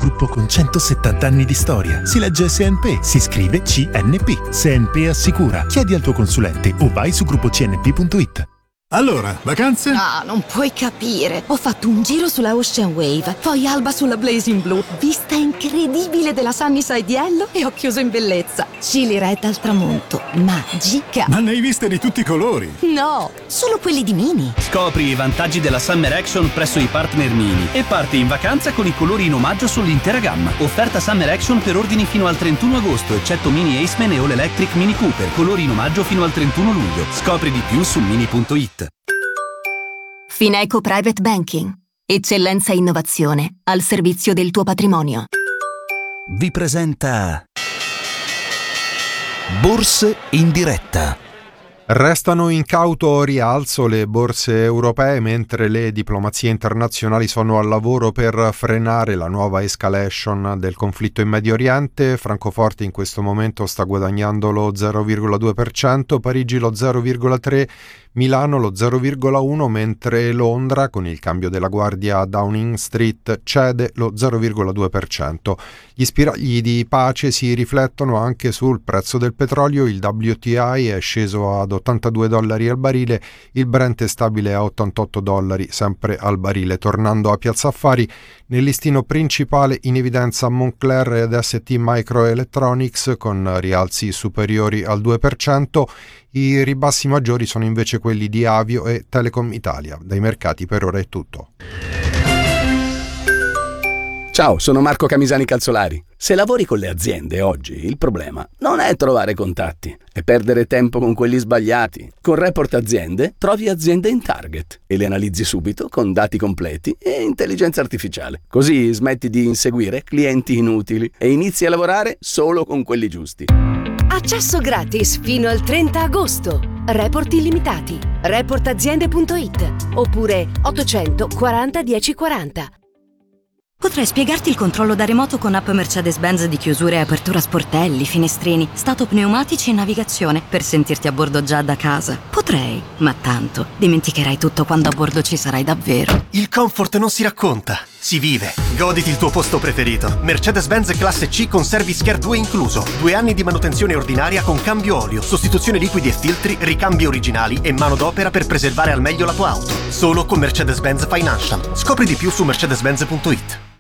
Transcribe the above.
gruppo con 170 anni di storia. Si legge SNP, si scrive CNP. SNP assicura. Chiedi al tuo consulente o vai su gruppocnp.it. Allora, vacanze? No, non puoi capire. Ho fatto un giro sulla Ocean Wave, poi alba sulla Blazing Blue, vista incredibile della Sunnyside Yellow e ho chiuso in bellezza. Chili Red al tramonto, magica. Ma ne hai viste di tutti i colori? No, solo quelli di Mini. Scopri i vantaggi della Summer Action presso i partner Mini e parti in vacanza con i colori in omaggio sull'intera gamma. Offerta Summer Action per ordini fino al 31 agosto, eccetto Mini Aceman e All Electric Mini Cooper. Colori in omaggio fino al 31 luglio. Scopri di più su mini.it. Fineco Private Banking. Eccellenza e innovazione al servizio del tuo patrimonio. Vi presenta Borse in diretta. Restano in cauto rialzo le borse europee mentre le diplomazie internazionali sono al lavoro per frenare la nuova escalation del conflitto in Medio Oriente. Francoforte in questo momento sta guadagnando lo 0,2%, Parigi lo 0,3%, Milano lo 0,1%, mentre Londra, con il cambio della guardia a Downing Street, cede lo 0,2%. Gli spiragli di pace si riflettono anche sul prezzo del petrolio. Il WTI è sceso ad $82 al barile, il Brent è stabile a $88 sempre al barile. Tornando a Piazza Affari, nel listino principale in evidenza Moncler ed ST Microelectronics con rialzi superiori al 2%. I ribassi maggiori sono invece quelli di Avio e Telecom Italia. Dai mercati per ora è tutto. Ciao, sono Marco Camisani Calzolari. Se lavori con le aziende oggi, il problema non è trovare contatti, è perdere tempo con quelli sbagliati. Con Report Aziende trovi aziende in target e le analizzi subito con dati completi e intelligenza artificiale. Così smetti di inseguire clienti inutili e inizi a lavorare solo con quelli giusti. Accesso gratis fino al 30 agosto. Report illimitati. Reportaziende.it oppure 840 1040. Potrei spiegarti il controllo da remoto con app Mercedes-Benz di chiusura e apertura sportelli, finestrini, stato pneumatici e navigazione per sentirti a bordo già da casa. Potrei, ma tanto dimenticherai tutto quando a bordo ci sarai davvero. Il comfort non si racconta, si vive. Goditi il tuo posto preferito. Mercedes-Benz Classe C con Service Care 2 incluso. 2 anni di manutenzione ordinaria con cambio olio, sostituzione liquidi e filtri, ricambi originali e manodopera per preservare al meglio la tua auto. Solo con Mercedes-Benz Financial. Scopri di più su mercedes-benz.it.